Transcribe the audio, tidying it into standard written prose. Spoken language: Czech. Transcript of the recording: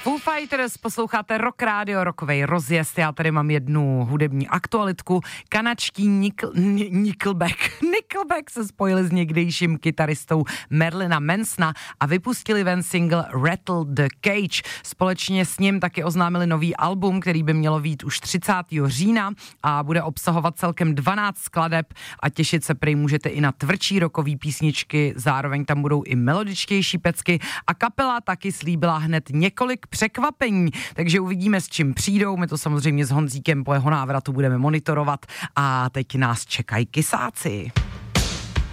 Foo Fighters, posloucháte Rock Radio, rockovej rozjezd. Já tady mám jednu hudební aktualitku. Kanačtí Nickelback se spojili s někdejším kytaristou Marilina Mansona a vypustili ven single Rattle the Cage. Společně s ním taky oznámili nový album, který by mělo vyjít už 30. října a bude obsahovat celkem 12 skladeb a těšit se prej můžete i na tvrdší rockový písničky, zároveň tam budou i melodičtější pecky a kapela taky slíbila hned několik překvapení, takže uvidíme, s čím přijdou. My to samozřejmě s Honzíkem po jeho návratu budeme monitorovat a teď nás čekají kysáci.